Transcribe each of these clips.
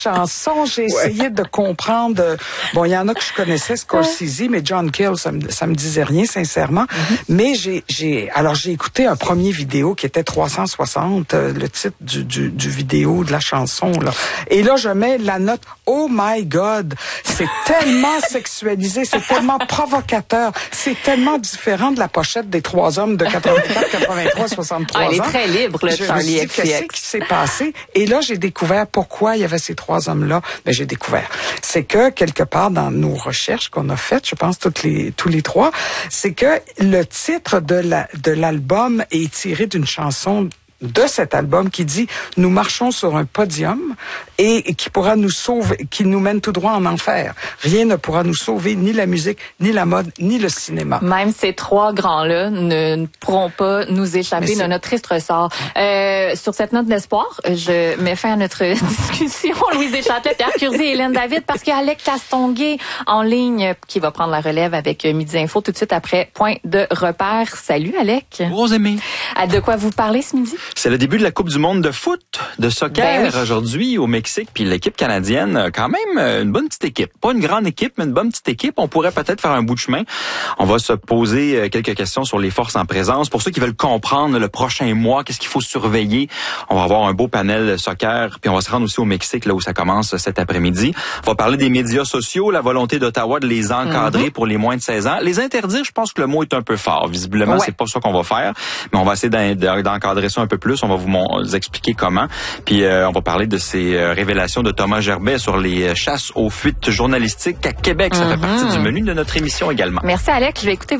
Chansons, j'ai essayé de comprendre. Bon, il y en a que je connaissais, Scorsese, mais John Cale, ça me disait rien, sincèrement. Mais j'ai écouté un premier vidéo qui était 360, le titre du vidéo, de la chanson, là. Et là, je mets la note, oh my God, c'est tellement sexualisé, c'est tellement provocateur, c'est tellement différent de la pochette des trois hommes de 84, 83, 63 ans. Elle est très libre, le Charlie XCX. Qu'est-ce qui s'est passé? Et là, j'ai découvert pourquoi il y avait ces trois hommes-là. Ben, j'ai découvert. C'est que, quelque part, dans nos recherches qu'on a faites, je pense, tous les trois, c'est que le titre de l'album est tiré d'une chanson de cet album qui dit « Nous marchons sur un podium » et qui pourra nous sauver, qui nous mène tout droit en enfer. Rien ne pourra nous sauver, ni la musique, ni la mode, ni le cinéma. Même ces trois grands-là ne pourront pas nous échapper de notre triste ressort. Sur cette note d'espoir, je mets fin à notre discussion. Louise Deschâtelet, Pierre Curzi et Hélène David, parce qu'il y a Alec Castonguay en ligne qui va prendre la relève avec Midi Info tout de suite après Point de repère. Salut Alec. Bonjour Aimé. De quoi vous parlez ce midi? C'est le début de la Coupe du monde de foot, de soccer aujourd'hui au Mexique. Puis l'équipe canadienne, quand même, une bonne petite équipe. Pas une grande équipe, mais une bonne petite équipe. On pourrait peut-être faire un bout de chemin. On va se poser quelques questions sur les forces en présence. Pour ceux qui veulent comprendre le prochain mois, qu'est-ce qu'il faut surveiller, on va avoir un beau panel soccer. Puis on va se rendre aussi au Mexique, là où ça commence cet après-midi. On va parler des médias sociaux, la volonté d'Ottawa de les encadrer pour les moins de 16 ans. Les interdire, je pense que le mot est un peu fort. Visiblement, c'est pas ça qu'on va faire. Mais on va essayer d'encadrer ça un peu plus. On va vous expliquer comment. Puis on va parler de ces révélations de Thomas Gerbet sur les chasses aux fuites journalistiques à Québec. Ça fait partie du menu de notre émission également. Merci Alex. Je vais écouter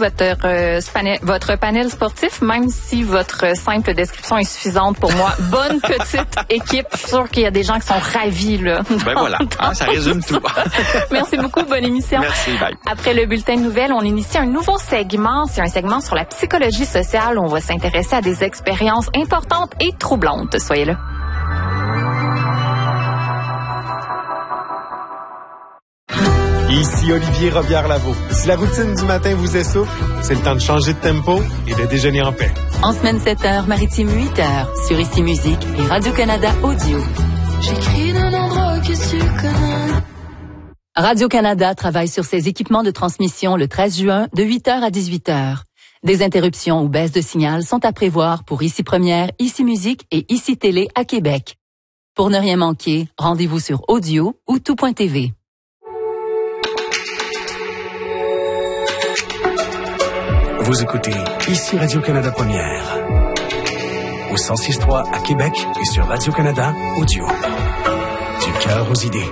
votre panel sportif, même si votre simple description est suffisante pour moi. Bonne petite équipe. Je suis sûre qu'il y a des gens qui sont ravis, là. Ben voilà, ça résume tout. Merci beaucoup. Bonne émission. Merci, bye. Après le bulletin de nouvelles, on initie un nouveau segment. C'est un segment sur la psychologie sociale. On va s'intéresser à des expériences importantes et troublantes. Soyez là. Ici Olivier Robillard-Lavaux. Si la routine du matin vous essouffle, c'est le temps de changer de tempo et de déjeuner en paix. En semaine 7h, maritime 8h, sur Ici Musique et Radio-Canada Audio. J'écris d'un endroit que tu connais. Radio-Canada travaille sur ses équipements de transmission le 13 juin de 8h à 18h. Des interruptions ou baisses de signal sont à prévoir pour Ici Première, Ici Musique et Ici Télé à Québec. Pour ne rien manquer, rendez-vous sur audio ou tout.tv. Vous écoutez Ici Radio-Canada Première. Au 106.3 à Québec et sur Radio-Canada Audio. Du cœur aux idées.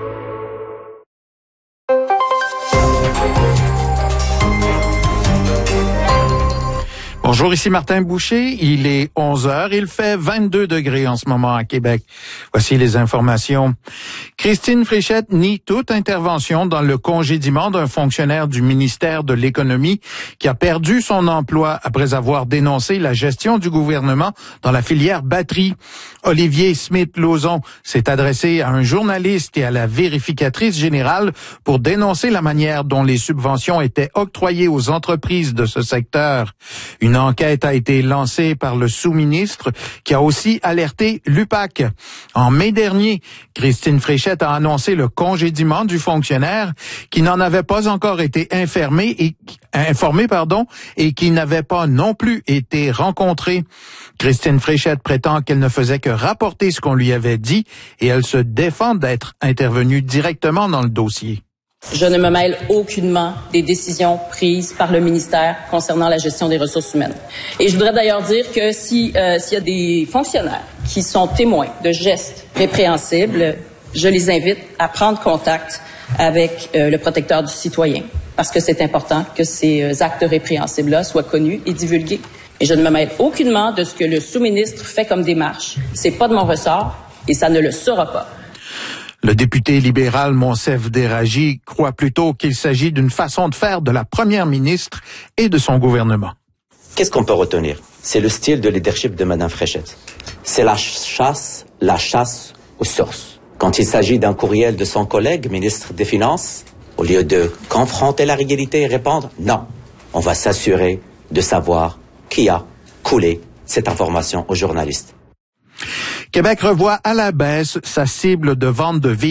Bonjour, ici Martin Boucher. Il est 11h. Il fait 22 degrés en ce moment à Québec. Voici les informations. Christine Fréchette nie toute intervention dans le congédiement d'un fonctionnaire du ministère de l'Économie qui a perdu son emploi après avoir dénoncé la gestion du gouvernement dans la filière batterie. Olivier Smith-Lauzon s'est adressé à un journaliste et à la vérificatrice générale pour dénoncer la manière dont les subventions étaient octroyées aux entreprises de ce secteur. Une enquête a été lancée par le sous-ministre qui a aussi alerté l'UPAC. En mai dernier, Christine Fréchette a annoncé le congédiement du fonctionnaire qui n'en avait pas encore été informé et qui n'avait pas non plus été rencontré. Christine Fréchette prétend qu'elle ne faisait que rapporter ce qu'on lui avait dit et elle se défend d'être intervenue directement dans le dossier. Je ne me mêle aucunement des décisions prises par le ministère concernant la gestion des ressources humaines. Et je voudrais d'ailleurs dire que s'il y a des fonctionnaires qui sont témoins de gestes répréhensibles, je les invite à prendre contact avec le protecteur du citoyen, parce que c'est important que ces actes répréhensibles-là soient connus et divulgués. Et je ne me mêle aucunement de ce que le sous-ministre fait comme démarche. C'est pas de mon ressort et ça ne le sera pas. Le député libéral Monsef Déragi croit plutôt qu'il s'agit d'une façon de faire de la première ministre et de son gouvernement. Qu'est-ce qu'on peut retenir? C'est le style de leadership de Mme Fréchette. C'est la chasse aux sources. Quand il s'agit d'un courriel de son collègue, ministre des Finances, au lieu de confronter la réalité et répondre, non, on va s'assurer de savoir qui a coulé cette information aux journalistes. Québec revoit à la baisse sa cible de vente de véhicules